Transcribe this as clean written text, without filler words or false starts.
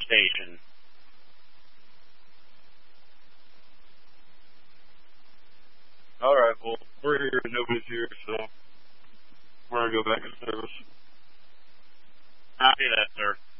station. Alright, well, we're here, nobody's here, so we're going to go back in service. Copy that, sir.